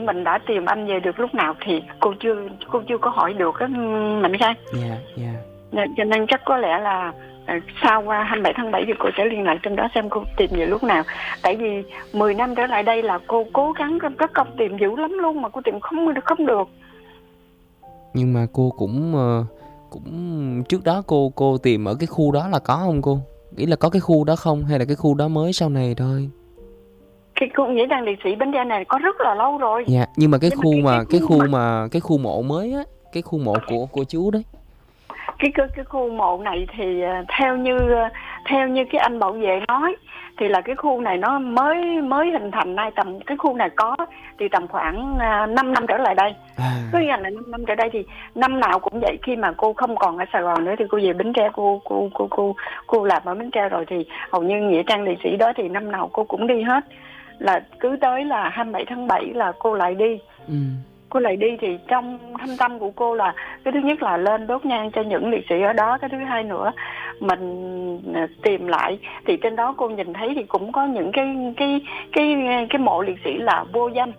mình đã tìm anh về được lúc nào thì cô chưa có hỏi được á Mạnh Khang. Cho nên chắc có lẽ là sau qua 27 tháng 7 thì cô sẽ liên lạc trên đó xem cô tìm về lúc nào. Tại vì 10 năm trở lại đây là cô cố gắng rất công tìm dữ lắm luôn mà cô tìm không được. Nhưng mà cô cũng trước đó cô tìm ở cái khu đó là có không cô? Nghĩ là có cái khu đó không hay là cái khu đó mới sau này thôi? Cái khu nghĩa trang liệt sĩ Bến Tre này có rất là lâu rồi. Dạ, nhưng mà cái khu mộ mới á, cái khu mộ của chú đấy. Cái khu mộ này thì theo như cái anh bảo vệ nói thì là cái khu này nó mới hình thành nay, tầm cái khu này có thì tầm khoảng 5 năm trở lại đây. Có nghĩa là 5 năm trở đây thì năm nào cũng vậy, khi mà cô không còn ở Sài Gòn nữa thì cô về Bến Tre, cô làm ở Bến Tre rồi thì hầu như nghĩa trang liệt sĩ đó thì năm nào cô cũng đi hết, là cứ tới là 27 tháng 7 là cô lại đi. Cô lại đi thì trong thâm tâm của cô là cái thứ nhất là lên đốt nhang cho những liệt sĩ ở đó, cái thứ hai nữa mình tìm lại thì trên đó cô nhìn thấy thì cũng có những cái mộ liệt sĩ là vô danh.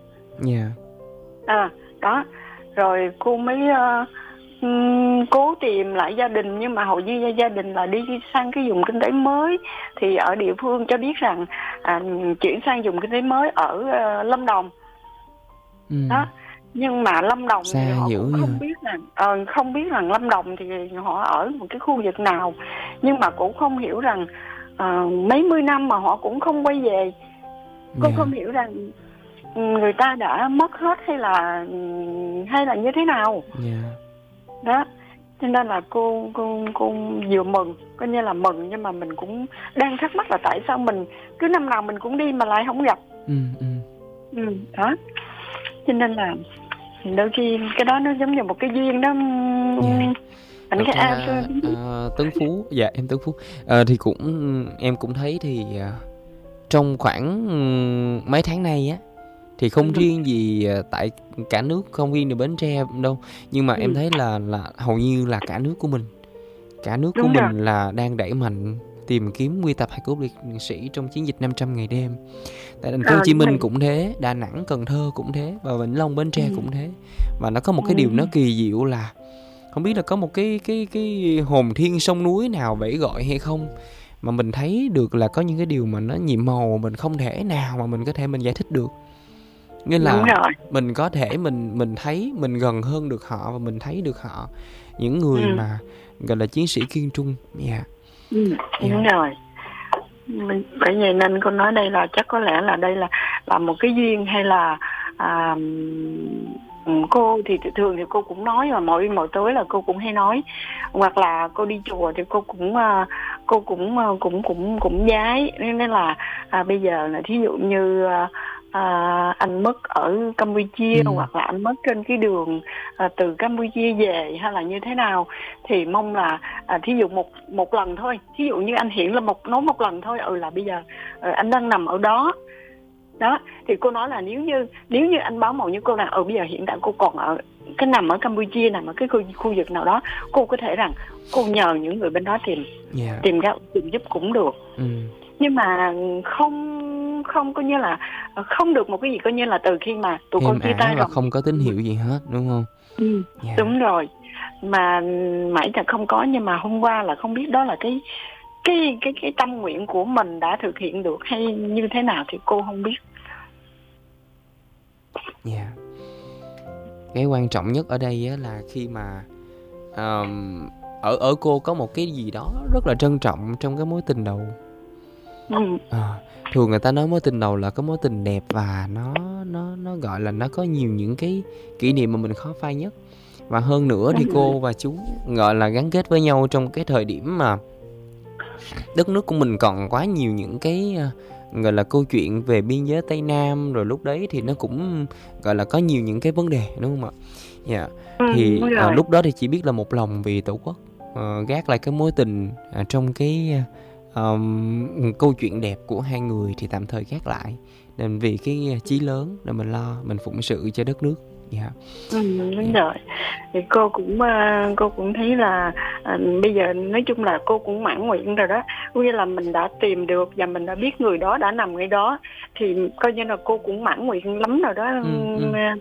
Đó rồi cô mới cố tìm lại gia đình, nhưng mà hầu như gia đình là đi sang cái vùng kinh tế mới, thì ở địa phương cho biết rằng chuyển sang vùng kinh tế mới ở Lâm Đồng. Đó, nhưng mà Lâm Đồng xa thì họ cũng không biết rằng Lâm Đồng thì họ ở một cái khu vực nào, nhưng mà cũng không hiểu rằng mấy mươi năm mà họ cũng không quay về. Cô không hiểu rằng người ta đã mất hết hay là như thế nào. Đó, cho nên là cô vừa mừng, coi như là mừng, nhưng mà mình cũng đang thắc mắc là tại sao mình cứ năm nào mình cũng đi mà lại không gặp. Đó, cho nên là đôi khi cái đó nó giống như một cái duyên đó. Tấn Phú, dạ em Tấn Phú, thì em cũng thấy thì trong khoảng mấy tháng nay á thì không riêng gì tại cả nước, không riêng được Bến Tre đâu, nhưng mà em thấy là hầu như là cả nước của mình là đang đẩy mạnh tìm kiếm quy tập hài cốt liệt sĩ trong chiến dịch 500 ngày đêm. Tại thành phố Hồ Chí Minh cũng thế, Đà Nẵng, Cần Thơ cũng thế, và Vĩnh Long, Bến Tre cũng thế. Và nó có một cái điều nó kỳ diệu là không biết là có một cái hồn thiên sông núi nào vẫy gọi hay không, mà mình thấy được là có những cái điều mà nó nhiệm màu mình không thể nào mà mình có thể mình giải thích được. Nghĩa là mình có thể mình thấy mình gần hơn được họ và mình thấy được họ, những người mà gọi là chiến sĩ kiên trung. Đúng rồi. Bởi vậy nên cô nói đây là chắc có lẽ là đây là một cái duyên, hay là cô thì thường thì cô cũng nói, mà mỗi tối là cô cũng hay nói, hoặc là cô đi chùa thì cô cũng giái, nên là bây giờ là thí dụ như anh mất ở Campuchia hoặc là anh mất trên cái đường từ Campuchia về hay là như thế nào, thì mong là thí dụ một lần thôi, thí dụ như anh Hiển là nói một lần thôi, là bây giờ anh đang nằm ở đó. Đó, thì cô nói là nếu như anh báo mộng như cô là bây giờ hiện tại cô còn ở cái nằm ở Campuchia, nằm ở cái khu vực nào đó, cô có thể rằng cô nhờ những người bên đó tìm ra tìm giúp cũng được. Nhưng mà không coi như là không được một cái gì, coi như là từ khi mà tụi con chia tay rồi không có tín hiệu gì hết, đúng không? Đúng rồi, mà mãi là không có, nhưng mà hôm qua là không biết đó là cái tâm nguyện của mình đã thực hiện được hay như thế nào thì cô không biết. Cái quan trọng nhất ở đây á là khi mà ở cô có một cái gì đó rất là trân trọng trong cái mối tình đầu. Thường người ta nói mối tình đầu là cái mối tình đẹp, và nó gọi là nó có nhiều những cái kỷ niệm mà mình khó phai nhất. Và hơn nữa thì cô và chú gọi là gắn kết với nhau trong cái thời điểm mà đất nước của mình còn quá nhiều những cái gọi là câu chuyện về biên giới Tây Nam, rồi lúc đấy thì nó cũng gọi là có nhiều những cái vấn đề, đúng không ạ? Thì lúc đó thì chỉ biết là một lòng vì Tổ quốc, gác lại cái mối tình trong cái câu chuyện đẹp của hai người thì tạm thời gác lại, nên vì cái chí lớn để mình lo, mình phụng sự cho đất nước. Đúng rồi. Thì cô cũng thấy là bây giờ nói chung là cô cũng mãn nguyện rồi đó. Như là mình đã tìm được và mình đã biết người đó đã nằm ngay đó, thì coi như là cô cũng mãn nguyện lắm rồi đó.